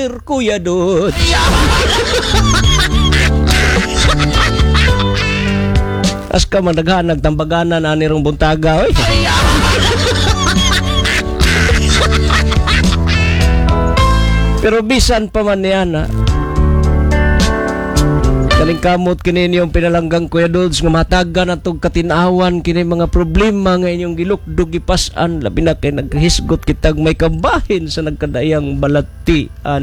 Sir Kuya Dut. As ka man naghanag tambaganan anirong buntaga, oy. Pero bisan pa man yan, ha. Kaling kamot kini yung pinalanggang Kuya Dudes nga matagan atong katinawan kini mga problema nga inyong gilukdog ipasan labi na kay naghisgot kitag may kabahin sa nagkadayang balatian.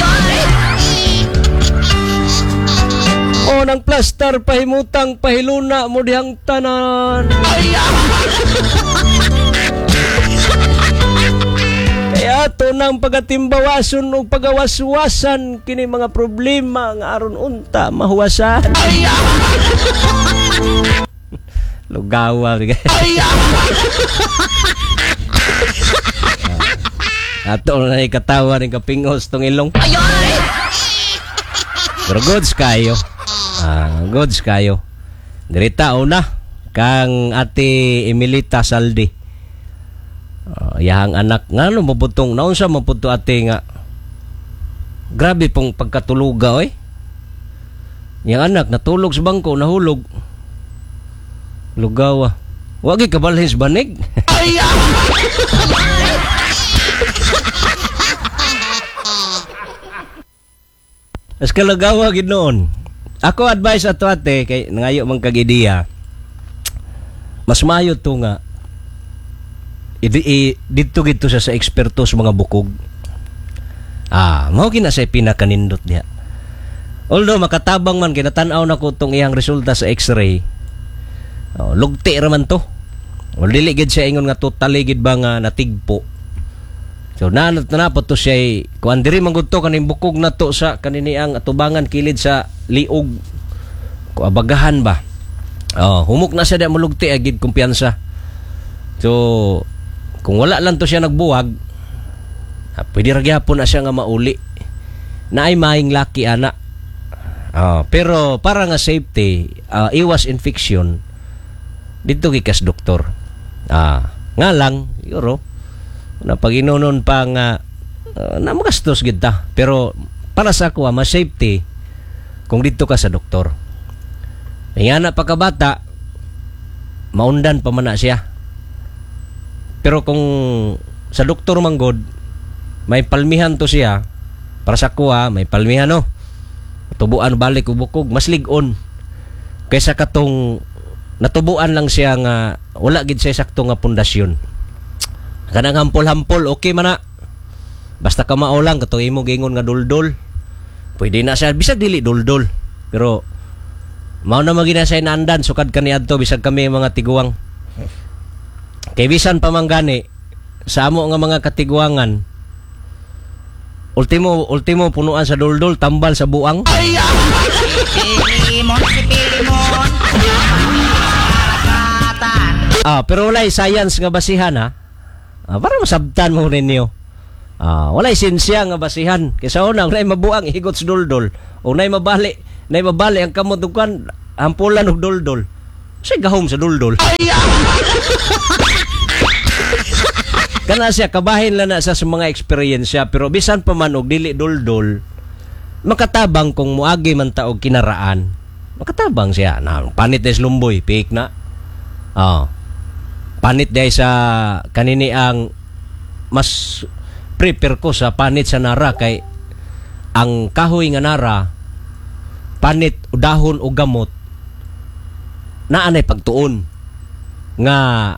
O nang plaster pahimutang pahiluna mo dihang tanan. Kaya ato nang pagatimbawason o pagawaswasan kini mga problema nga aron unta mahuwasan. Lugawa. Ato na ikatawa ni kapingos tong ilong. Pero goods kayo. Goods kayo. Dirita una kang Ate Emilita Saldi. Yahang anak nga no maputong naon sa maputo ate nga grabe pong pagkatuluga oy. Yang anak natulog sa bangko nahulog. Lugawa. Wagi kabalhin sa banig. As kalagawa gid noon. Ako advice ato ate kay nangayo man kag ideya. Mas maayo to nga dito gito sa eksperto sa mga bukog. Mao gina sa pinakanindot niya. Although makatabang man kinatan-aw na ko tong iyang resulta sa X-ray. Lugti ra man to. Dili gid siya ingon nga totally gid ba nga natigpo. So na pa to siya kuan diri man gud to kaning bukog na to sa kanini ang atubangan kilid sa liog. Kuabagahan ba. Humok na siya da mulugti agid kumpiyansa. So kung wala lang to siya nagbuwag, pwede ragyapon na siya nga mauli. Na ay maing laki ana. Pero para nga safety, iwas infection, dito gikas doktor. Nga lang, yoro, na pag inunon pa nga, namagastos gita. Pero para sa ako, mas safety, kung dito ka sa doktor. Nga na pagkabata, maundan pa man na siya. Pero kung sa doktor manggod, may palmihan to siya, para sa kuha, may palmihan no. Tubuan balik ubukog, mas ligon. Kaysa katong natubuan lang siya nga, wala gid siya sakto nga pundasyon. Kanang hampol-hampol, okay man na. Basta ka maulang, katong imo gingon nga duldol. Pwede na siya, bisag dili duldol. Pero, mao na magina siya inandan, sukad kaniadto, bisag kami mga tiguang. Kay bisan pa man gani sa amo nga mga katiguangan ultimo punuan sa duldol tambal sa buang. Pero walay science nga basihan ha. Para masabtan mo ninyo. Walay sinsya nga basihan kaysa una nay mabuang higot sa duldol o nay mabali ang kamot dukan ampulan og duldol. Say gahom sa duldol. Kana siya kabahin lang na sa mga eksperyensya pero bisan pa man og dili duldol makatabang kung muagi man ta og kinaraan makatabang siya na panit des lumboy pik na panit day sa kanini ang mas prepare ko sa panit sa nara kay ang kahoy nga nara panit o dahon o gamot naanay pagtuon nga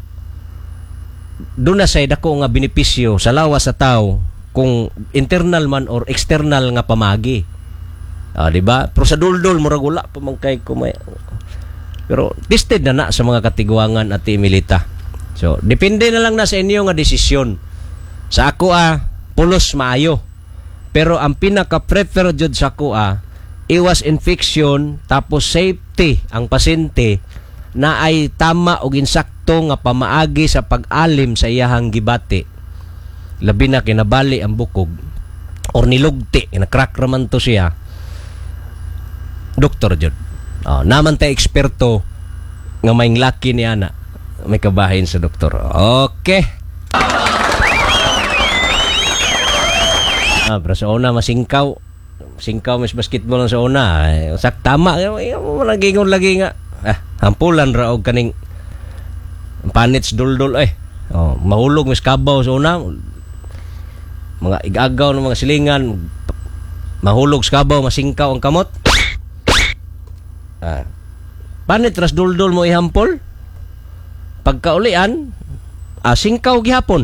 doon na say dako nga benepisyo sa lawas sa tao kung internal man or external nga pamagi. Di ba? Pero sa duldol murag wala pa man kay kumay. Pero tested na sa mga katiguangan at Emilita. So, depende na lang na sa inyo nga desisyon. Sa ako pulos maayo. Pero ang pinaka-prefer jud sa ako iwas infection tapos safety ang pasyente na ay tama o insakto nga pamaagi sa pag-alim sa iyahang gibati. Labi na kinabali ang bukog or nilugti, nakrak raman to siya. Doktor jud. Naman tayo eksperto nga may laki ni ana. May kabahin sa doktor. Okay. Pero sa una masingkaw. Singkaw mas basketball lang sa una. Sak tama. Gingon lagi nga. Hampulan ra og kaning panits duldul mahulog mas kabaw sa una. Mga igagaw ng mga silingan. Mahulog sa kabaw, masingkaw ang kamot. Panit ras duldul mo ihampol. Pagkaulian, singkaw gihapon.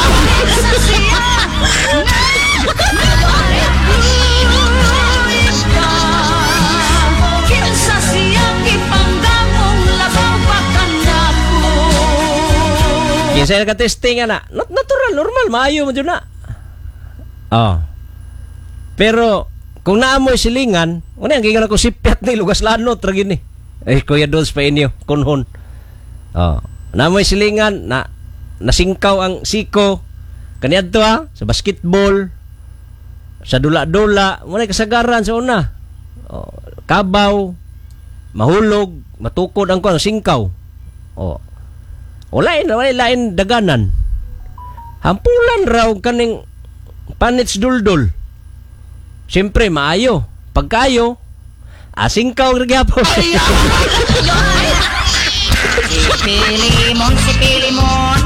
Kinsa ka testing na. Natural, normal, maayo mo dyan na. Pero kung naamoy silingan, ano yan, gingan ako sipyat ni lugas lanot ra gini. Kuya Dons pa inyo, kunhon. Naamoy silingan na nasingkaw ang siko. Kaniadto sa basketball, sa dula-dula, mo kasagaran sa una. Kabaw, mahulog, matukod ang singkaw. Lain daganan. Hampulan raw kaning panits duldul. Siyempre maayo. Pagkayo, singkaw gyapon. Si Pilimon.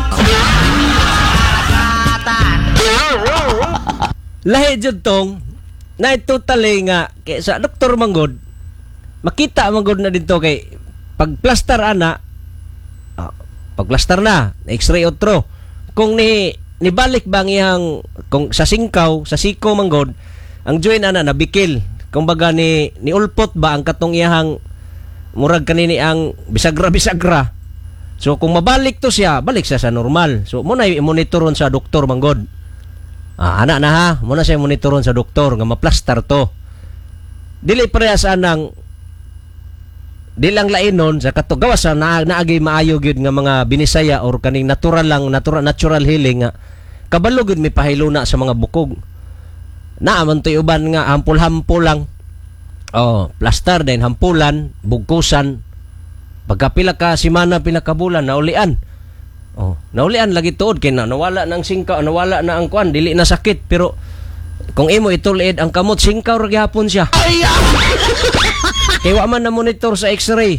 Lahi jud tong na totally nga kay sa Dr. Manggod makita manggod na dito kay pagplaster ana pagplaster na x-ray otro kung nibalik bang iyang kung sa singkaw sa siko manggod ang joint ana nabikil kumbaga ni ulpot ba ang katong iyang murag kanini ang bisagra so kung mabalik to siya balik siya sa normal so muna i-monitoron sa doktor manggod. Anak na ha, muna siya monitoron sa doktor nga maplaster to. Dili parehas anang dilang lainon sa katugawas sa naagay maayo gyud nga mga binisaya or kaning natural healing nga kabalo gyud may pahiluna sa mga bukog. Naaman to'y uban nga hampul-hampul lang. Plaster din hampulan, bugkusan. Pagkapila ka simana pila ka bulan naulian. Naulian lagi tuod kay nawala ng singkaw, nawala na ang kuan, dili na sakit pero kung imo ituliid ang kamot singkaw ra gyapon siya. Kay wa man na monitor sa x-ray.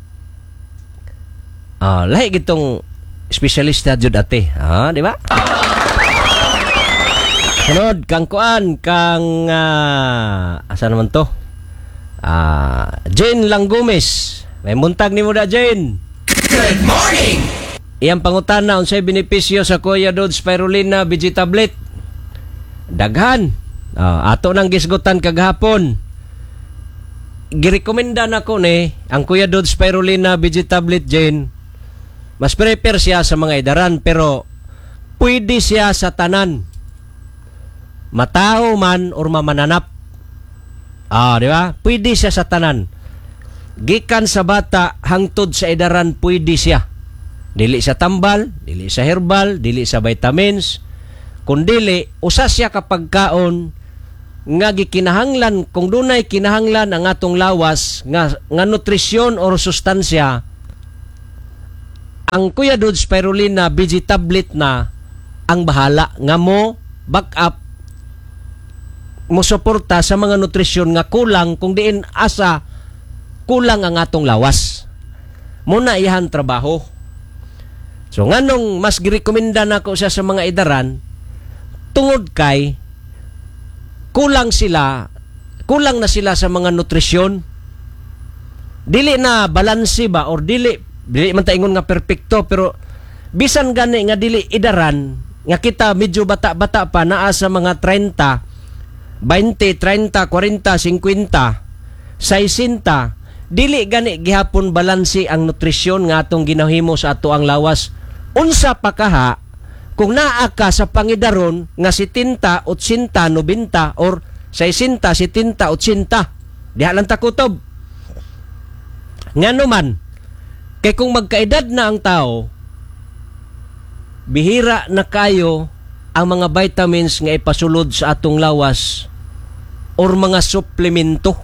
Lahi gitong espesyalista jud ate, di ba? Sunod kang kuan kang asa naman to? Jane Langgumes. May muntag nimo da Jane. Good morning. Iyang pangutana unsay benepisyo sa Kuya Dod Spirulina Vegetablet. Daghan. Ato nang gisgutan kagahapon. Girekomenda nako ni ang Kuya Dod Spirulina Vegetablet Jane. Mas prepare siya sa mga edaran pero pwede siya sa tanan. Matao man or mamananap. Di ba? Pwede siya sa tanan. Gikan sa bata hangtod sa edaran pwede siya. Dili sa tambal, dili sa herbal, dili sa vitamins, kundili usa siya kapag kaon nga gikinahanglan kung dunay kinahanglan ang atong lawas nga nutrisyon or sustansya. Ang Kuya Dod Spirulina Vegetablet na ang bahala nga mo back up mo suporta sa mga nutrisyon nga kulang kung diin asa kulang ang atong lawas. Muna iyan trabaho. So nganong mas girekomenda nako siya sa mga edaran tungod kay kulang na sila sa mga nutrisyon. Dili na balanse ba or dili man ta ingon nga perpekto pero bisan gani nga dili edaran nga kita medyo bata-bata pa naa sa mga 30, 20, 30, 40, 50, 60 dili gani gihapon balanse ang nutrisyon nga atong ginahimo sa ato ang lawas. Unsa pa kaha kung naa ka sa pangidaron nga 70, 80, 90 or 60, 70, 80 diha lang ta kutob. Ngano man kay kung magkaedad na ang tao bihira na kayo ang mga vitamins nga ipasulod sa atong lawas or mga suplemento.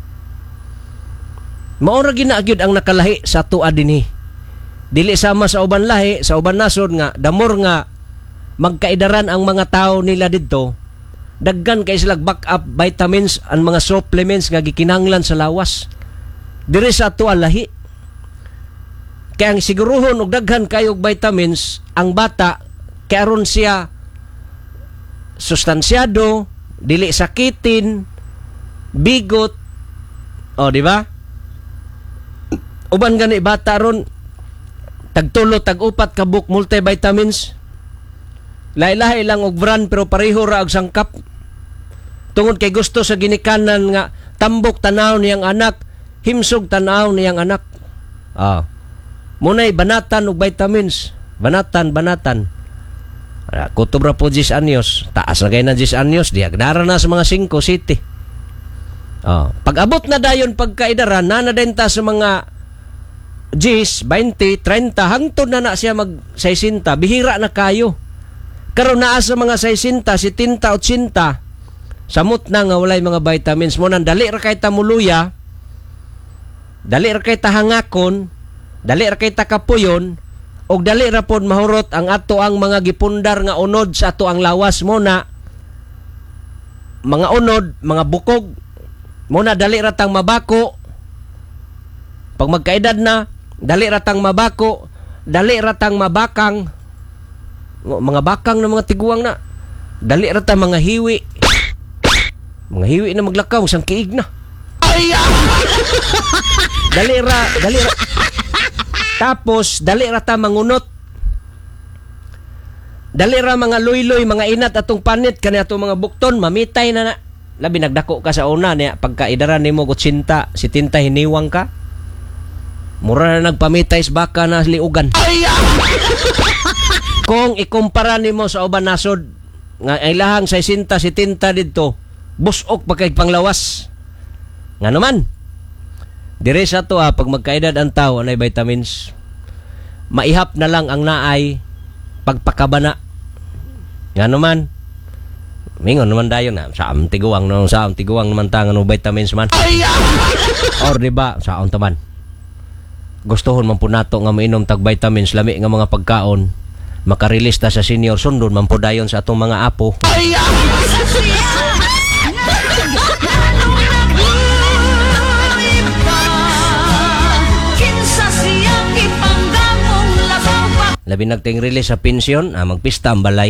Maura ginaagyod ang nakalahi sa tuwa dinhi. Dili sama sa uban lahi, sa uban nasod nga damor nga magkaidaran ang mga tao nila didto, daggan kay sila backup vitamins ang mga supplements nga gikinahanglan sa lawas diri sa ato ang lahi. Kaya ang siguruhon og daghan kayo og vitamins ang bata kay aron siya sustansyado, dili sakitin, bigot, o di ba? Uban gani bata ron tagtulo tag-upat ka book multivitamins. Lahi-lahi lang og brand pero pareho ra og sangkap. Tungod kay gusto sa ginikanan nga tambok tanaw niyang anak, himsog tanaw niyang anak. Munay banatan og vitamins, banatan. Kutob ra po 10 anyos, taas na kayo ng 10 anyos, diagdara na sa mga 5, 7. Pag abot na dayon pagkaidaran, nanadenta sa mga 10, 20, 30, hangtod na siya mag 60, bihira na kayo. Karon naa sa mga 60, 70, 80, samot na nga walay mga vitamins mo nang dali ra kay ta muluya, dali ra kay ta hangakon, dali ra kay ta kapuyon, og dali ra pod mahurot ang ato ang mga gipundar nga unod sa ato ang lawas mo na mga unod, mga bukog mo na dali ra tang mabako. Pag magkaedad na, dali ra tang mabako, dali ra tang mabakang, mga bakang na mga tiguang na, dali ra tang mga hiwi. Mga hiwi na maglakaw, sang kiig na. Dali ra. Tapos, dali ra ta mangunot. Dali ra mga luy-luy, mga inat atong panit, kani atong mga bukton, mamitay na. Labi nagdako ka sa una, niya, pagkaidaran ni mo 80, 70 hiniwang ka. Mura na nagpamitay sa baka na liugan. Kung ikumpara ni mo sa uban nasod, nga ilahang 60, 70 dito, busok pagkay panglawas. Nga naman, dire sa to pag magkaedad ang tao anay vitamins, maihap na lang ang naay pagpakabana. Nga naman, mingon naman dayon na sa tiguang naman tangan ng vitamins man. Or diba, saon taman. Gustohon man po nato nga mainom tag vitamins lami nga mga pagkaon, makarelease ta sa senior sundon man po dayon sa atong mga apo. Labi nagting release sa pensyon, magpista ang balay.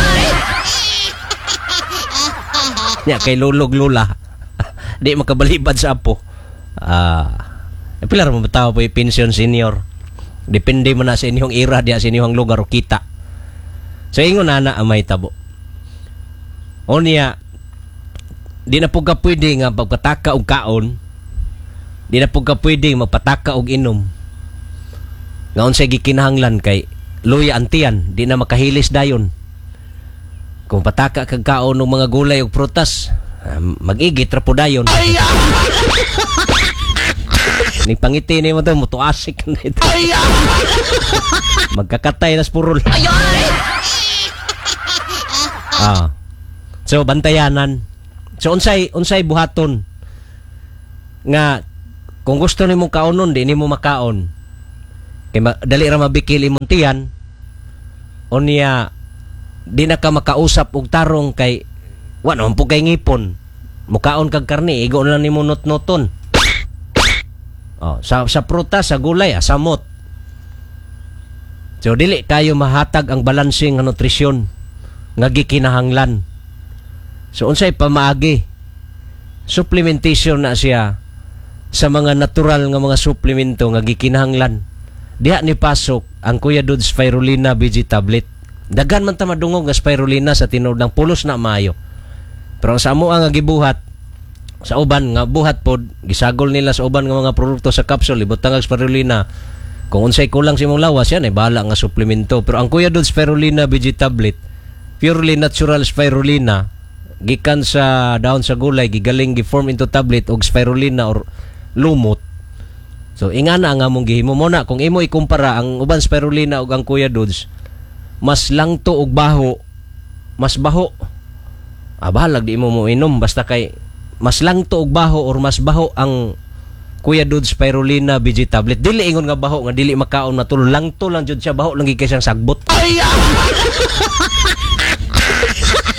Nya kay lulog lula. Di makabalibad sa apo. Pilar mo bataw po yung pensyon senior. Depende mo na sa inyong ira diya sa inyong lugar o kita. So ingon na amay tabo. O niya, di na po ka pwede nga pagpataka og kaon. Di na po ka pwede magpataka og inom. Ngaon sa gikinahanglan kay luya antiyan, di na makahilis dayon. Kung pataka kag kaon ng mga gulay o prutas, mag-igit ra po dayon. Ni pangiti ni mo to, mutuasik na ito. Magkakatay na spurol. So bantayanan. So unsay buhaton nga kung gusto nimo kaonon, di nimo makaon. Kay dali ra mabikil imong tiyan. O niya, di na ka makausap og tarong kay wa naman po kay ngipon. Mukaon kag karne, igo na nimo not-noton. Sa prutas, sa gulay, samot. So dili kayo mahatag ang balansing nga nutrisyon nga gikinahanglan. So unsay pamaagi? Supplementation na siya sa mga natural nga mga suplemento nga gikinahanglan. Diha ni pasok ang Kuya Dudes Spirulina BG tablet. Daghan man ta madungog nga spirulina sa tinuod ng pulos na maayo. Pero sa amo nga gibuhat sa uban nga buhat pod, gisagol nila sa uban nga mga produkto sa capsule, ibutang ang spirulina. Kung unsay kulang sa imong lawas, yan ay bahala nga suplemento. Pero ang Kuya Dudes Spirulina BG tablet, purely natural spirulina, gikan sa daon sa gulay, gigaling gi-form into tablet og spirulina or lumot. So ingana nga mong gihimo mo na kung imo ikumpara ang uban spirulina ug ang Kuya Dudes, mas langto og baho, mas baho. Bahalag di mo mo inom basta kay mas langto og baho or mas baho ang Kuya Dudes Spirulina BG tablet. Dili ingon nga baho nga dili makaon na tulo, langto lang jud siya, baho lang gikay siyang sagbot.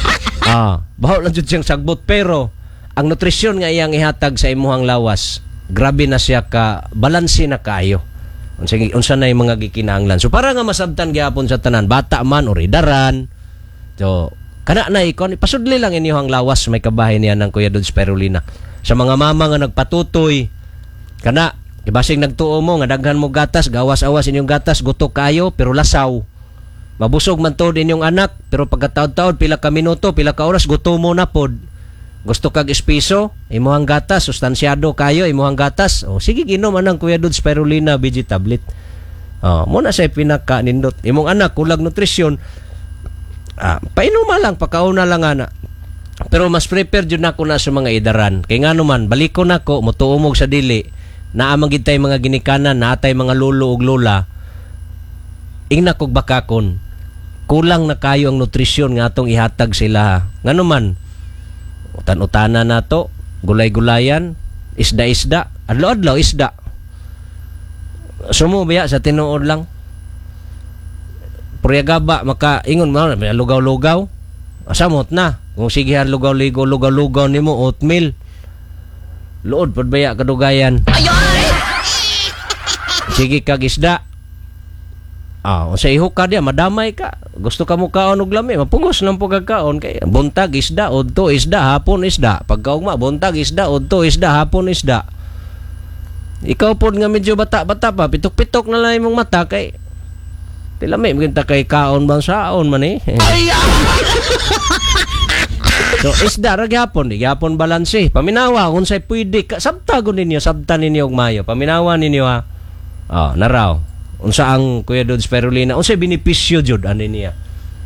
Baho lang jud siyang sagbot, pero ang nutrisyon nga iyang ihatag sa imuhang lawas, grabe na siya ka balanse na kaayo. Unsa na yung mga gikinahanglan. So para nga masabtan gyapon sa tanan, bata man o ridaran. So kana na ikon ipasudli lang inyong lawas, may kabahin niya ng Kuya Dod Spirulina. Sa mga mama nga nagpatutoy, kana ibasig nagtuo mo nga daghan mo gatas, gawas-awas inyong gatas, gutok kayo pero lasaw. Mabusog man to inyong anak, pero pagkataod-taod pila ka minuto, pila ka oras gutom mo na pod. Gusto kag espiso, imuhang gatas, sustansyado kayo, imuhang gatas. Sige, ginom anang Kuya Dod Spirulina BG tablet. Muna sa pinaka nindot. Imong anak, kulang nutrisyon, painuma lang, pakauna lang ana. Pero mas prepare jud nako na sa mga idaran. Kay nga naman, baliko nako, mutuumog sa dili, naamang gid tay mga ginikanan, natay mga lolo ug lola, ingna kog bakakon, kulang na kayo ang nutrisyon nga atong ihatag sila. Nga naman, utan-utana na to, gulay-gulayan, isda-isda, adlaw-adlaw isda. Sumubaya sa tinuod lang. Puryagaba, makaingon mo, lugaw-lugaw. Asamot na. Kung sigihan lugaw-lugaw ni mo, oatmeal. Luod, padbaya kadugayan. Sige kag isda. Sa ihok ka diya, madamay ka. Gusto ka mo kaon og lami, mapungos ng pagkakaon. Kaya buntag isda, udto isda, hapon isda. Pagkaugma, buntag isda, udto isda, hapon isda. Ikaw po nga medyo bata-bata pa, pitok-pitok na lang imong mata kay tilami, maganda kay kaon bang saon man eh. So isda ra gyapon, di gyapon balanse. Paminawa kung say pwede ka, sabtagon ninyo, sabtan ninyo og mayo. Paminawa ninyo ha. Naraw. Unsa ang Kuya Dod Spirulina, unsa benepisyo jud ani niya.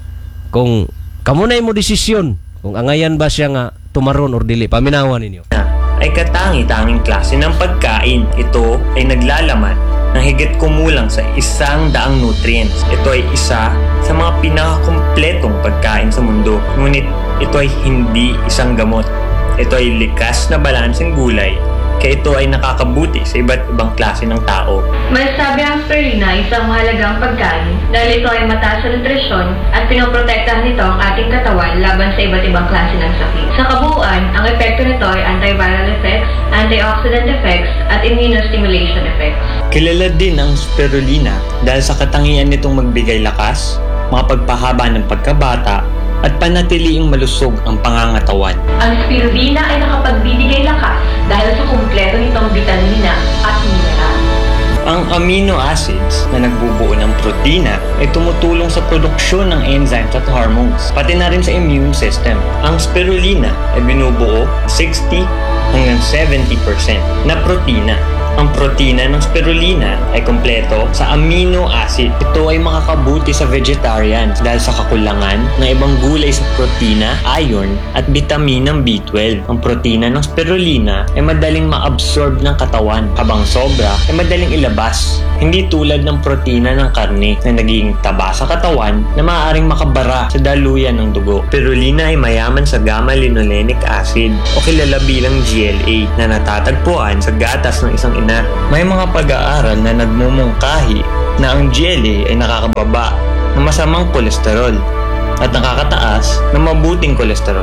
Kung kamo na imo desisyon, kung angayan ba siya nga tumaron or dili, paminawa ninyo. Ay katangi-tanging klase ng pagkain. Ito ay naglalaman ng higit kumulang sa 100 nutrients. Ito ay isa sa mga pinakakumpletong pagkain sa mundo. Ngunit ito ay hindi isang gamot. Ito ay likas na balanseng gulay, kaya ito ay nakakabuti sa iba't ibang klase ng tao. Masasabi ang spirulina ay isang mahalagang pagkain dahil ito ay mataas sa nutrisyon at pinoprotektahan nito ang ating katawan laban sa iba't ibang klase ng sakit. Sa kabuuan, ang epekto nito ay antiviral effects, antioxidant effects, at immunostimulation effects. Kilala din ang spirulina dahil sa katangian nitong magbigay lakas, mapagpahaba ng pagkabata, at panatiliing malusog ang pangangatawan. Ang spirulina ay nakapagbibigay lakas dahil sa kumpleto nitong vitamina at mineral. Ang amino acids na nagbubuo ng protina ay tumutulong sa produksyon ng enzymes at hormones, pati na rin sa immune system. Ang spirulina ay binubuo 60 hanggang 70% na protina. Ang protina ng spirulina ay kompleto sa amino acid. Ito ay makakabuti sa vegetarians dahil sa kakulangan ng ibang gulay sa protina, iron, at bitaminang B12. Ang protina ng spirulina ay madaling ma-absorb ng katawan, habang sobra ay madaling ilabas. Hindi tulad ng protina ng karne na naging taba sa katawan na maaaring makabara sa daluyan ng dugo. Spirulina ay mayaman sa gamma-linolenic acid o kilala bilang GLA na natatagpuan sa gatas ng isang ina. May mga pag-aaral na nagmumungkahi na ang GLA ay nakakababa ng masamang kolesterol at nakakataas ng mabuting kolesterol.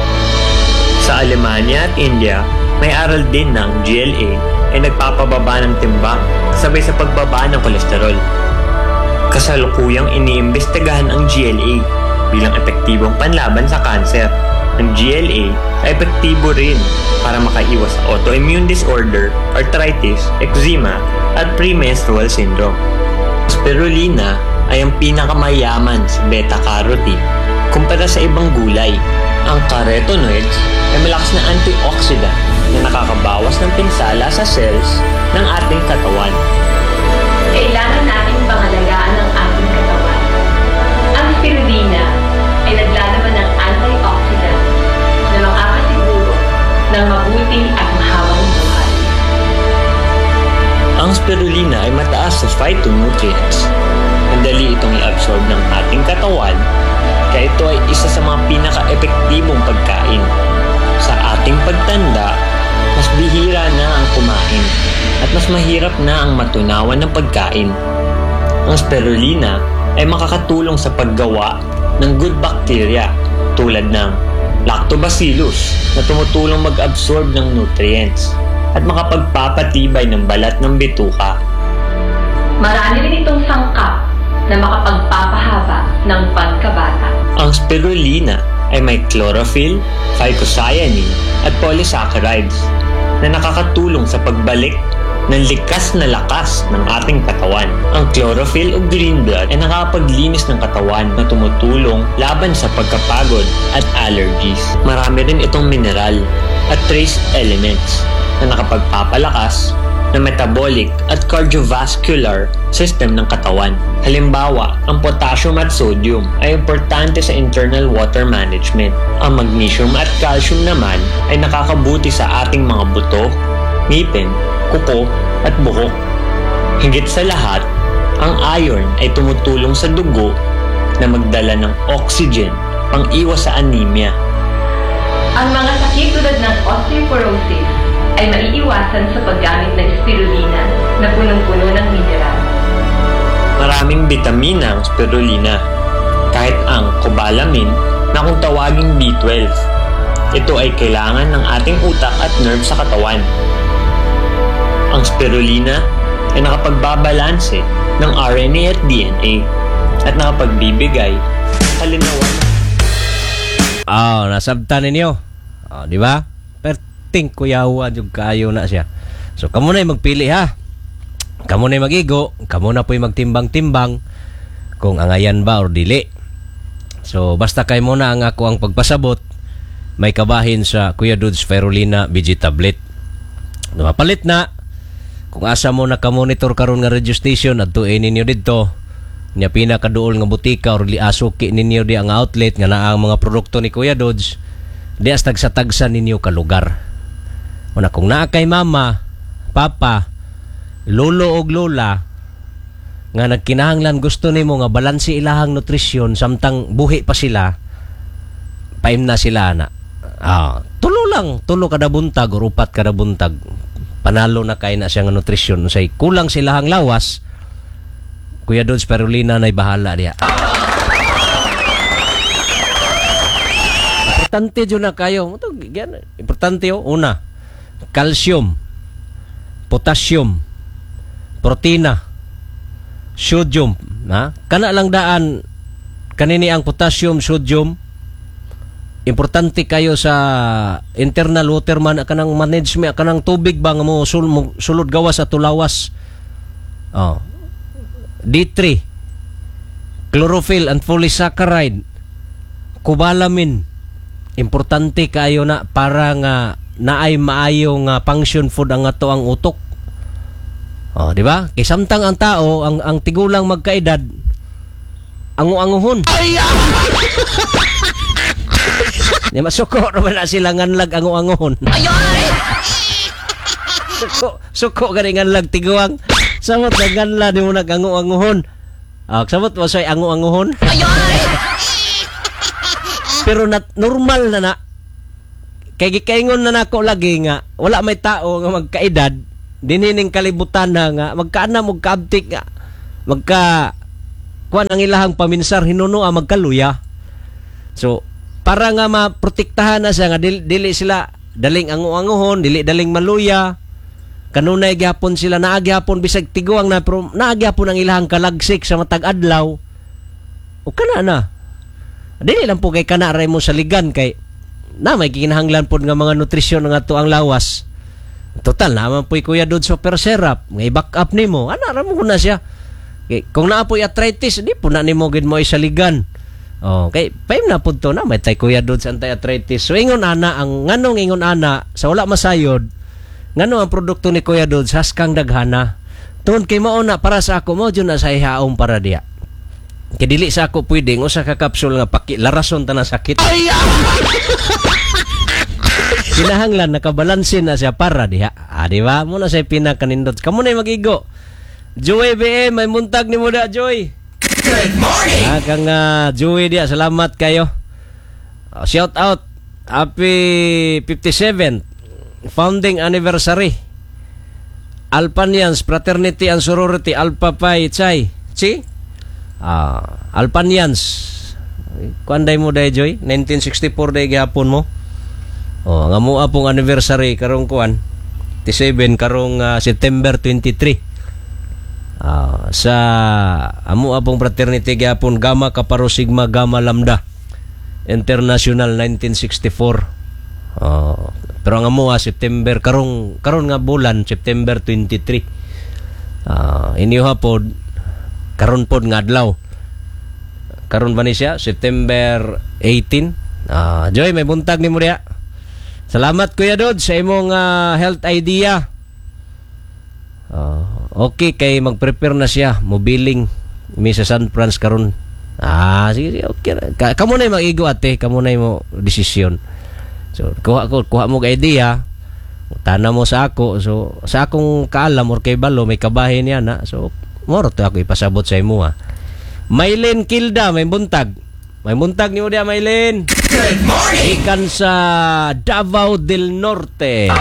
Sa Alemanya at India, may aral din na ang GLA ay nagpapababa ng timbang kasabay sa pagbaba ng kolesterol. Kasalukuyang iniimbestigahan ang GLA bilang epektibong panlaban sa kanser. Ang GLA ay epektibo rin para makaiwas sa autoimmune disorder, arthritis, eczema, at premenstrual syndrome. Spirulina ay ang pinakamayaman sa beta-carotene kumpara sa ibang gulay. Ang carotenoids ay malakas na antioxidant na nakakabawas ng pinsala sa cells ng ating katawan. Kailangan nating pangalagaan ang ating katawan. Ang spirulina ay naglalaman ng antioxidant na makakasiguro ng mabuti at mahabang buhay. Ang spirulina ay mataas sa phytonutrients. Madali itong i-absorb ng ating katawan, kaya ito ay isa sa mga pinaka-epektibong pagkain. Sa ating pagtanda, mas bihira na ang kumain at mas mahirap na ang matunawan ng pagkain. Ang spirulina ay makakatulong sa paggawa ng good bacteria tulad ng Lactobacillus na tumutulong mag-absorb ng nutrients at makapagpapatibay ng balat ng bituka. Marami rin itong sangkap na makapagpapahaba ng pagkabata. Ang spirulina ay may chlorophyll, phycocyanin at polysaccharides na nakakatulong sa pagbalik ng likas na lakas ng ating katawan. Ang chlorophyll o green blood ay nakapaglinis ng katawan na tumutulong laban sa pagkapagod at allergies. Marami rin itong mineral at trace elements na nakapagpapalakas ng metabolic at cardiovascular system ng katawan. Halimbawa, ang potassium at sodium ay importante sa internal water management. Ang magnesium at calcium naman ay nakakabuti sa ating mga buto, ngipin, kuko at buhok. Higit sa lahat, ang iron ay tumutulong sa dugo na magdala ng oxygen pang iwas sa anemia. Ang mga sakit tulad ng osteoporosis ay maiiwasan sa paggamit ng spirulina na punong-puno ng mineral. Maraming bitamina ang spirulina, kahit ang cobalamin na kung tawaging B12. Ito ay kailangan ng ating utak at nerve sa katawan. Ang spirulina ay nakapagbabalanse ng RNA at DNA at nakapagbibigay kalinawan. Nasabtan ninyo. Di ba? Perting kuyawan yung kaayo na siya. So, kamo na magpili ha. Kamo na magigo. Kamo na po'y magtimbang-timbang kung angayan ba or dili. So, basta kayo muna ang ako ang pagpasabot. May kabahin sa Kuya Dudes Spirulina BG tablet. Mapalit na. Kung asa mo nakamonitor karon nga radio station at tuin ninyo dito, niya pinakaduol nga butika or liasuki ninyo di ang outlet nga naa ang mga produkto ni Kuya Dudes, di as tagsa-tagsa ninyo ka lugar. Una kung naa kay mama, papa, lolo og lola nga nagkinahanglan gusto nimo nga balanse ilahang nutrisyon samtang buhi pa sila, paim na sila na. Tulo kada buntag or 4 kada buntag. Panalo na kay na siya nga nutrisyon. Say kulang silahang lawas, Kuya Dudes Spirulina na'y bahala diya. Importante dyan na kayo. Importante yun. Una, calcium, potassium, protina, sodium. Kana lang daan kanini ang potassium, sodium. Importante kayo sa internal water kanang management kanang tubig ba nga mo sulod gawas sa tulawas. D3, chlorophyll and polysaccharide, cobalamin. Importante kayo na para nga naay maayo nga function food ang ato ang utok. Di ba? Kay samtang ang tao ang tigulang magkaedad anguanguhon. Di masuko naman na sila nganlag anguanguhon. Suko gani nganlag tiguang. Samot na ganla di mo nag-anguanguhon. Samot mo sa'y anguanguhon. Pero normal na. Kay gikaingon na nako lagi nga wala may tao nga magkaedad dinining kalibutan na nga magkaana mo kaabtik nga kuan ang ilahang paminsar hinuno magkaluya. So para nga maprotektahan na siya nga dili sila daling anguanguhon, dili daling maluya. Kanunay gyapon sila naagyapon bisag tiguang na pero naagyapon ang ilahang kalagsik sa matag adlaw. O kana na. Dili lang po kay kana ray mo sa ligan kay na may kinahanglan pod nga mga nutrisyon nga to ang lawas. Total naman po Kuya Dudes Super Syrup, ngay back up nimo. Ana ra mo na siya. Kay kung naa po arthritis, di po na nimo gid mo isaligan. Kay paim na pud to na may tay Kuya Dudes anti-arthritis. So ingon ana ang nganong ingon ana sa wala masayod. Ngano ang produkto ni Kuya Dudes haskang daghana. Tungod kay mao na para sa ako mo jud na sa ihaom para diya. Kay dili sa ako pwedeng usa ka kapsul nga larason ta na sakit. Kinahanglan nakabalansin na siya para diha. Di ba? Muna say pinakanindot. Kamo na magigo. Joy BM, may muntag ni mo da Joy. Good morning. Kang Joy dia, salamat kayo. Shout out. Happy 57th founding anniversary. Alpanians Fraternity and Sorority Alpha Pi Chi. Alpanians Kuanday mo day Joy, 1964 day gihapon mo. Oh, nga mo pong anniversary karong kuan 27 karong September 23. Sa amo apong fraternity gihapon Gamma Kappa Rho Sigma Gamma Lambda International 1964. Pero ang amo September karong nga bulan September 23. Inyo hapon karon pod nga adlaw. Karon ba ni siya September 18. Joy, may buntag nimo diha. Salamat Kuya Dod sa imong health idea. Okay kay mag-prepare na siya mobiling mi sa San Franz karon. Sige okay. Kamo na mag-igo ate, kamo na mo desisyon. So kuha mo ka idea. Tana mo sa ako. So sa akong kaalam or kay balo may kabahin niya na. So moro to ako ipasabot sa imo Maylin Kilda, may buntag. May buntag niyo dia, Maylin. Good morning! Ikan sa Davao del Norte.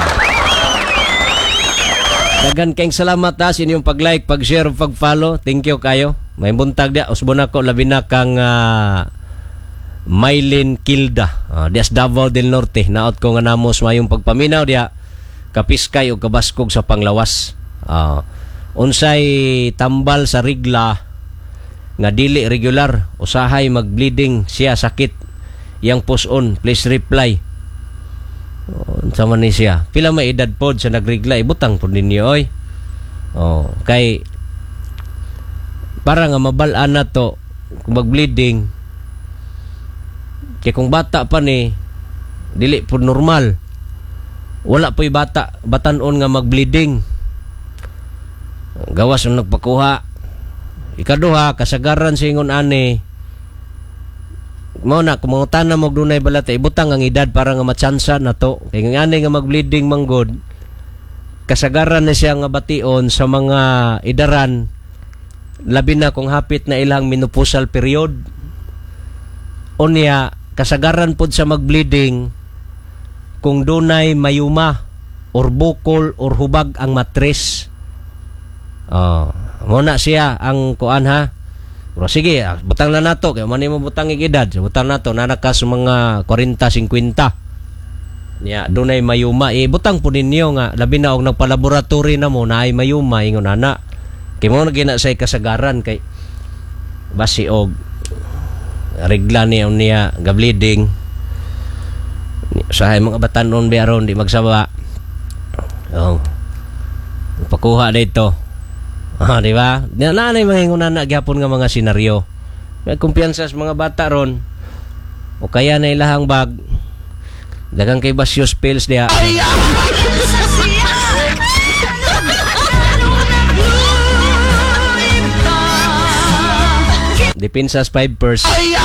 Dagan kayong salamat sa inyong pag-like, pag-share, pag-follow. Thank you kayo. May buntag dia. Usbon ako, labi na kang Maylin Kilda. Dia sa Davao del Norte. Naot ko nga namos mayong pagpaminaw dia. Kapiskay o kabaskog sa panglawas. Unsay tambal sa rigla nga dili regular, usahay mag-bleeding siya, sakit yang puson, please reply. Sama ni siya, pila may edad pod sa nagrigla, ibutang po ninyo oy. Kay para nga mabalaan na to kung mag-bleeding, kay kung bata pa ni dili po normal, wala po'y batanon nga mag-bleeding, gawas ang nagpakuha. Ikaduha, kasagaran sa ingon ani mo na kumangutan na mo dunay balata ibutang ang edad para nga matsansa na to kay nga ani nga mag-bleeding manggod, kasagaran na siya nga bation sa mga idaran labi na kung hapit na ilang menopausal period. Unya kasagaran pod sa mag-bleeding kung dunay mayuma or bukol or hubag ang matres. Muna siya ang kuan ha. Pero sige, butang na nato kay man mo butang ig edad. Butang nato nanakas mga 40 50. Nya dunay mayuma butang po ninyo nga labi na og nagpalaboratory na mo na ay mayuma ingon ana. Kay mo gina say kasagaran kay basi og regla niya ga bleeding. Sa mga batanon biaron di magsaba. Pakuha dito. Di ba? Nanay mahingunan na gyapon nga mga senaryo. May kumpiyansa sa mga bata ron. O kaya na ilahang bag. Dagang kay Basios pills diha. Depinsas 5 purse.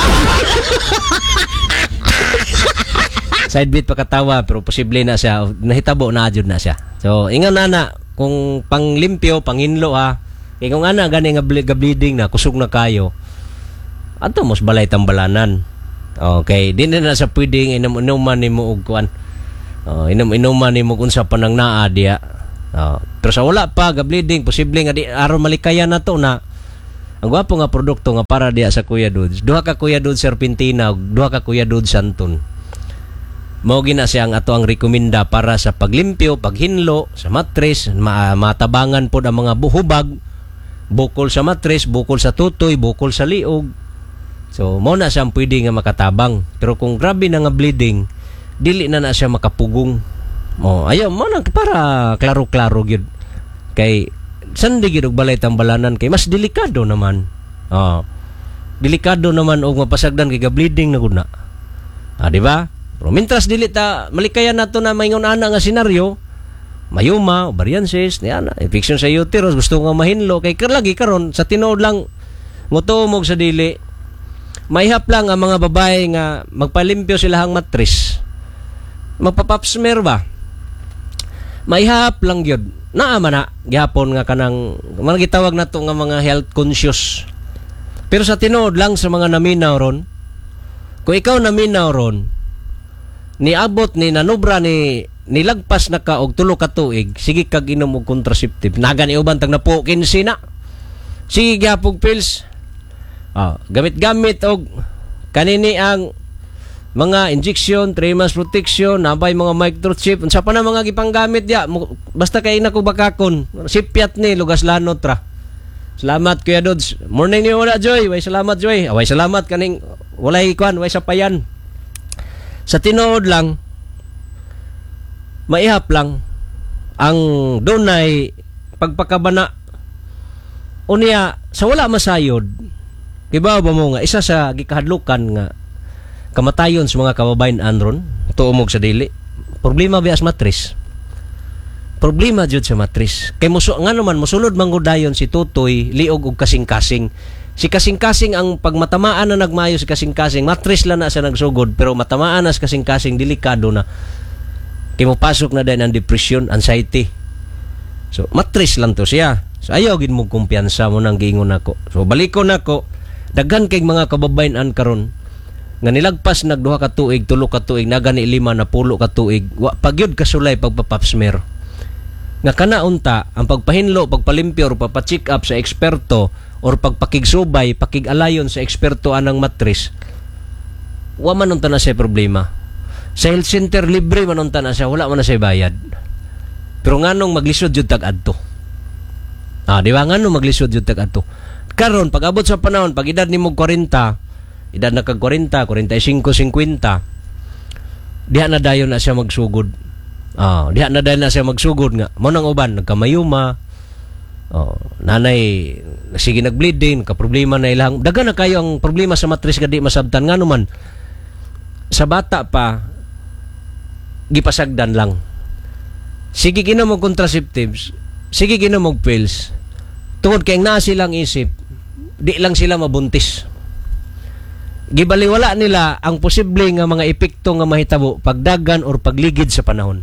Side bit pakatawa pero posible na siya. Nahitabo na adjud na siya. So, ingon na kung panglimpyo, panginlo kaya kung ana gani nga bleeding na, kusog na kayo, ato mos balay tambalanan. Okay, di na sa pwedeng inuman ni mo og kuan. Inuman ni mo unsa pa nang naa diya. Pero sa wala pa ga bleeding, posible nga di aron malikayan na to na ang gwapo nga produkto nga para diya sa Kuya Dudes. Duha ka Kuya Dudes Serpentina, duha ka Kuya Dudes Santon. Mao gina siya ang ato ang rekomenda para sa paglimpyo, paghinlo sa matres, matabangan pod ang mga buhubag, bukol sa matres, bukol sa tutoy, bukol sa liog. So mao na siya pwede nga makatabang. Pero kung grabe na nga bleeding, dili na siya makapugong. Ayaw mo na para klaro-klaro gyud. Kay sandi gyud og balay tambalanan kay mas delikado naman. Delikado naman og mapasagdan kay ga bleeding na gud na. Di ba? Pero mintras dili ta malikayan nato na maingon ana nga senaryo, mayuma, variances, niya na, infection sa uterus, gusto nga mahinlo, kay lagi karon sa tinuod lang ngutomog sa dili. Maihap lang ang mga babae nga magpalimpyo silahang matris. Magpa-pap smear ba? Maihap lang gyud. Naa man na gihapon nga kanang mga gitawag nato nga mga health conscious. Pero sa tinuod lang sa mga naminaw ron, kung ikaw naminaw ron, niabot ni nanubra ni nilagpas na ka og 3 ka tuig, sige kag inom og contraceptive. Nagani uban tag napo 15 na. Sige gyapog pills. Gamit-gamit og kanini ang mga injection, 3 months protection, nabay mga microchip, unsa pa na mga gipanggamit diya, basta kay nako bakakon, sipyat ni lugas lanot ra. Salamat Kuya Dods. Morning ni wala Joy, way salamat Joy. Way salamat kaning walay kwan, way sapayan. Sa tinuod lang maihap lang ang dunay pagpakabana unya sa wala masayod. Kibaw ba mo nga isa sa gikahadlukan nga kamatayon sa mga kababayan anron tuumog sa dili. Problema bias matris. Problema jud sa matris. Kay muso nga naman mosulod manggudayon si Tutoy liog og kasing-kasing. Si kasing-kasing ang pagmatamaan na nagmayo si kasing-kasing, matris lang na sa nagsugod pero matamaan na sa kasing-kasing delikado na. Kay mo pasok na din ang depression, anxiety. So matris lang to siya. So ayaw gid mo kumpiyansa mo nang giingon nako. So balikon nako, daghan kay mga kababayan karon nga nilagpas nagduha ka tuig, 3 ka tuig, nagani 5 na 10 ka tuig, wa pagyud kasulay pagpapapsmear. Nga kanaunta ang pagpahinlo, pagpalimpyo or papacheck up sa eksperto or pagpakigsubay, pakigalayon sa eksperto anang matris, wa man unta na siya problema. Sa health center libre man unta na siya, wala man na siya bayad. Pero nganong maglisod jud tag adto. Di ba nganong maglisod jud tag adto. Karon pag abot sa panahon, pag edad nimo 40, edad na kag 40, 45, 50, diha na dayon na siya magsugod. Diha na dahil na siya magsugod nga. Mo nang uban, nagkamayuma. Nanay, sige nag-bleeding, kaproblema na ilang. Daga na kayo ang problema sa matris kadi masabtan. Nga naman, sa bata pa, gipasagdan lang. Sige ginomog contraceptives, sige ginomog pills. Tungod kay naa silang isip, di lang sila mabuntis. Gibaliwala nila ang posible nga mga epekto nga mahitabo pagdagan or pagligid sa panahon.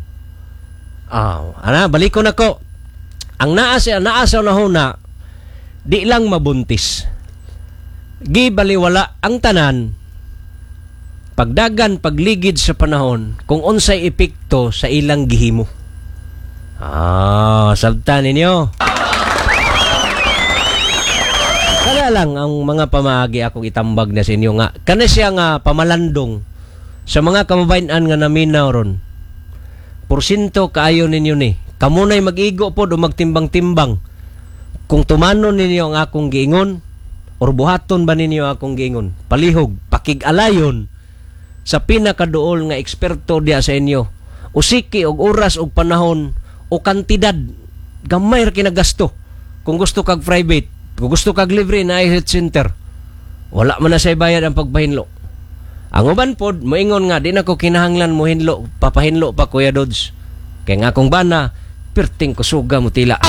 Balik ko na ko. Ang naasaw na huna, di lang mabuntis. Gibaliwala ang tanan, pagdagan, pagligid sa panahon, kung unsay epekto sa ilang gihimo. Sabtan ninyo. Kaya lang ang mga pamaagi akong itambag na sa inyo nga, kana siya nga pamalandong sa mga kababayan nga naminaw ron. Porsyento kaayo ninyo ni. Kamunay mag-igo po o magtimbang-timbang. Kung tumanon ninyo ang akong giingon or buhaton ba ninyo akong giingon, palihog, pakig-alayon sa pinakaduol nga eksperto diya sa inyo. Usiki og oras og panahon o kantidad gamay ra kinagasto. Kung gusto kag private, kung gusto kag libre na health center, wala man na say bayad ang pagpahinlo. Ang uban pod moingon nga di na ko kinahanglan mo hinlo, papahinlo pa Kuya Dods. Kay nga akong bana, perting kusuga mo tila.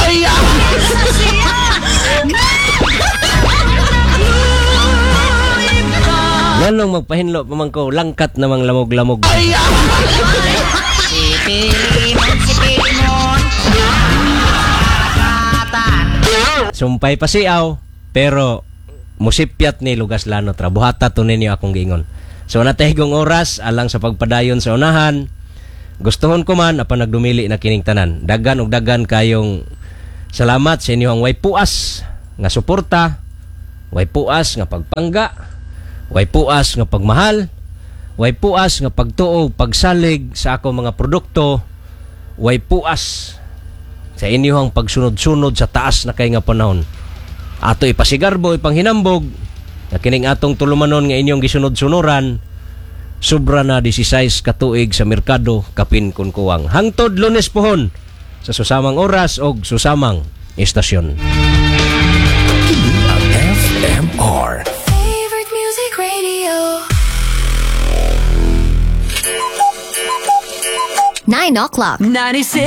Nganong magpahinlo pa man ko, langkat namang lamog-lamog. Sumpay pa siyaw, pero musipyat ni lugas lanot ra. Buhata to ninyo akong giingon. So natahigong oras alang sa pagpadayon sa unahan. Gustuhon ko man apan nagdumili na kining tanan. Dagan og dagan kayong salamat sa inyong way puas nga suporta, way puas nga pagpangga, way puas nga pagmahal, way puas nga pagtuog, pagsalig sa akong mga produkto, way puas sa inyong pagsunod-sunod sa taas na kay nga panahon. Ato ipasigarbo, ipanghinambog na kining atong tulumanon nga inyong gisunod-sunuran, sobra na 16 katuig sa merkado kapin kun kuwang. Hangtod Lunes pohon sa susamang oras og susamang istasyon. FMR Favorite Music Radio 9 o'clock 96